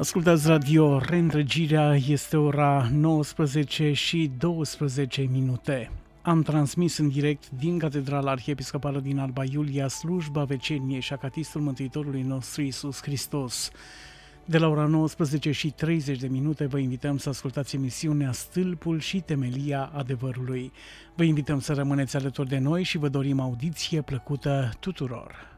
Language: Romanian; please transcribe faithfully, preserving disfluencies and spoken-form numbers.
Ascultați radio, reîntregirea este ora nouăsprezece și douăsprezece minute. Am transmis în direct din Catedrala Arhiepiscopală din Alba Iulia slujba veceniei și acatistul Mântuitorului nostru Iisus Hristos. De la ora nouăsprezece și treizeci de minute vă invităm să ascultați emisiunea Stâlpul și temelia adevărului. Vă invităm să rămâneți alături de noi și vă dorim audiție plăcută tuturor.